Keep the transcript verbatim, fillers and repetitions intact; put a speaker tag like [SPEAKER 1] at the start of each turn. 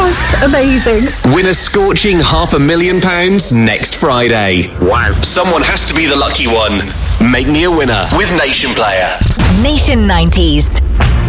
[SPEAKER 1] just amazing.
[SPEAKER 2] Win a scorching half a million pounds next Friday.
[SPEAKER 3] Wow.
[SPEAKER 2] Someone has to be the lucky one. Make me a winner with Nation Player.
[SPEAKER 4] Nation nineties.